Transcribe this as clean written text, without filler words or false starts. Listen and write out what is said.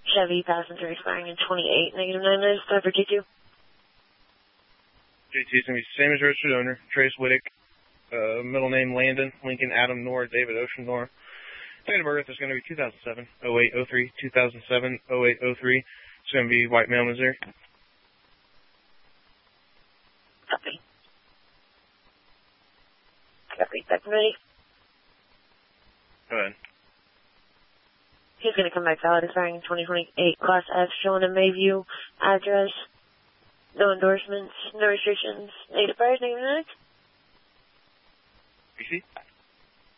Chevy passenger expiring in 28, -9 minutes, time for Q2. JT is going to be same as registered owner, Trace Whittick, middle name Landon, Lincoln Adam Nor, David Ocean Nor. Date of birth is going to be 2007, 0803, 2007, 0803. It's going to be White Male, Missouri. Copy. Copy, back ready. Go ahead. He's going to come back valid expiring in 2028, Class F, showing in Mayview, address, no endorsements, no restrictions, negative priors, negative minutes. PC?